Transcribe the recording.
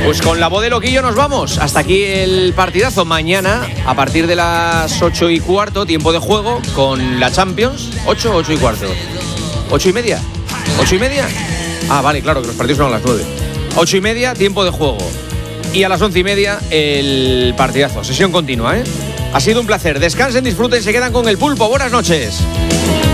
Pues con la voz de Loquillo nos vamos. Hasta aquí el partidazo. Mañana, a partir de las 8:15, tiempo de juego con la Champions. 8:15. 8:30. 8:30. Ah, vale, claro, que los partidos son a las 9. 8:30, tiempo de juego. Y a las 11:30, el partidazo. Sesión continua, ¿eh? Ha sido un placer. Descansen, disfruten, se quedan con el Pulpo. Buenas noches.